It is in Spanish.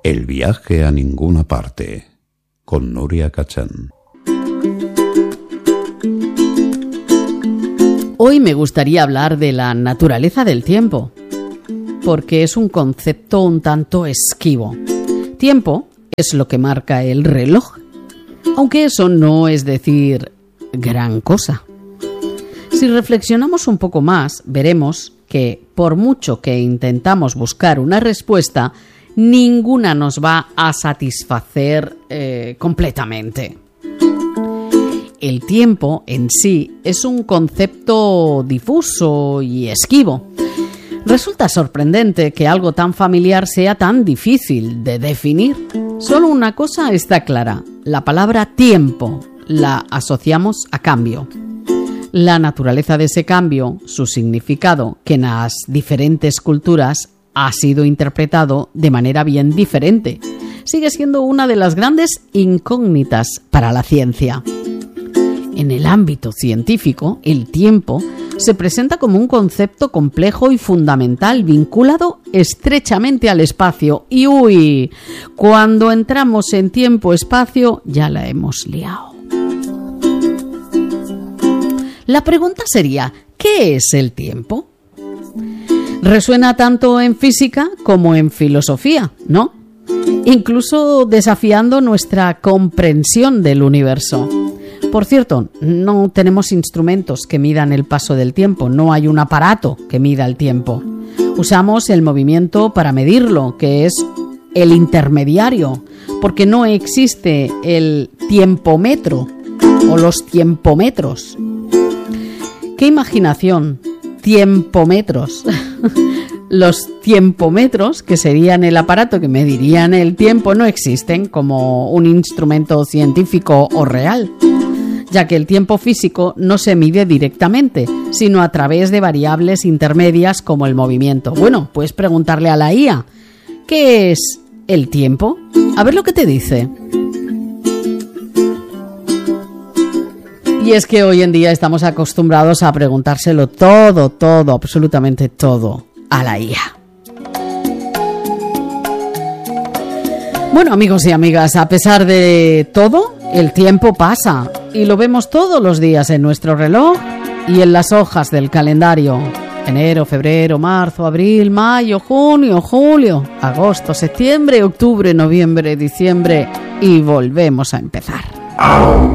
El viaje a ninguna parte, con Nuria Cachán. Hoy me gustaría hablar de la naturaleza del tiempo, porque es un concepto un tanto esquivo. Tiempo es lo que marca el reloj, aunque eso no es decir gran cosa. Si reflexionamos un poco más, veremos que por mucho que intentamos buscar una respuesta, ninguna nos va a satisfacer completamente. El tiempo en sí es un concepto difuso y esquivo. Resulta sorprendente que algo tan familiar sea tan difícil de definir. Solo una cosa está clara: la palabra tiempo la asociamos a cambio. La naturaleza de ese cambio, su significado, que en las diferentes culturas ha sido interpretado de manera bien diferente, sigue siendo una de las grandes incógnitas para la ciencia. En el ámbito científico, el tiempo se presenta como un concepto complejo y fundamental vinculado estrechamente al espacio. Y cuando entramos en tiempo-espacio ya la hemos liado. La pregunta sería, ¿qué es el tiempo? Resuena tanto en física como en filosofía, ¿no? Incluso desafiando nuestra comprensión del universo. Por cierto, no tenemos instrumentos que midan el paso del tiempo, no hay un aparato que mida el tiempo. Usamos el movimiento para medirlo, que es el intermediario, porque no existe el tiempómetro o los tiempómetros. ¡Qué imaginación! Tiempómetros. Los tiempómetros, que serían el aparato que medirían el tiempo, no existen como un instrumento científico o real, ya que el tiempo físico no se mide directamente, sino a través de variables intermedias como el movimiento. Bueno, puedes preguntarle a la IA, ¿qué es el tiempo? A ver lo que te dice. Y es que hoy en día estamos acostumbrados a preguntárselo todo, absolutamente todo a la IA. Bueno, amigos y amigas, a pesar de todo, el tiempo pasa y lo vemos todos los días en nuestro reloj y en las hojas del calendario. Enero, febrero, marzo, abril, mayo, junio, julio, agosto, septiembre, octubre, noviembre, diciembre y volvemos a empezar.